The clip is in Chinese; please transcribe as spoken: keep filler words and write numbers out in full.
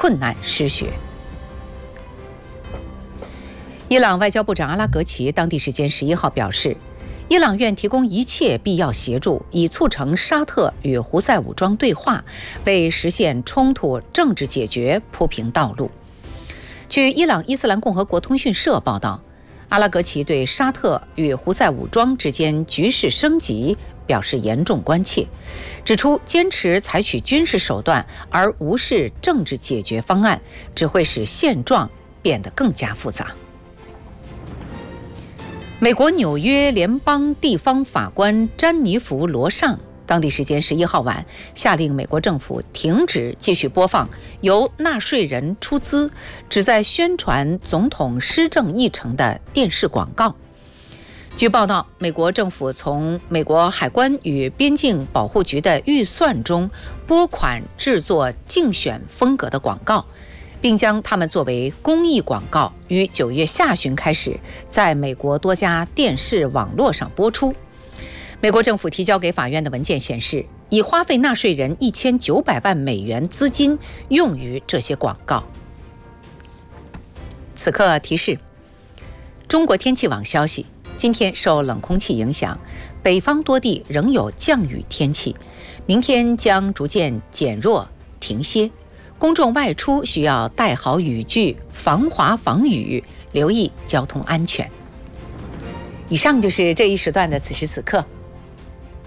困难失血。伊朗外交部长阿拉格齐当地时间十一号表示，伊朗愿提供一切必要协助，以促成沙特与胡塞武装对话，为实现冲突政治解决铺平道路。据伊朗伊斯兰共和国通讯社报道，阿拉格齐对沙特与胡塞武装之间局势升级表示严重关切，指出坚持采取军事手段而无视政治解决方案，只会使现状变得更加复杂。美国纽约联邦地方法官詹妮弗·罗尚当地时间十一号晚下令美国政府停止继续播放由纳税人出资旨在宣传总统施政议程的电视广告。据报道，美国政府从美国海关与边境保护局的预算中拨款制作竞选风格的广告，并将它们作为公益广告，于九月下旬开始在美国多家电视网络上播出。美国政府提交给法院的文件显示，已花费纳税人一千九百万美元资金用于这些广告。此刻提示：中国天气网消息，今天受冷空气影响，北方多地仍有降雨天气，明天将逐渐减弱停歇。公众外出需要带好雨具，防滑防雨，留意交通安全。以上就是这一时段的此时此刻，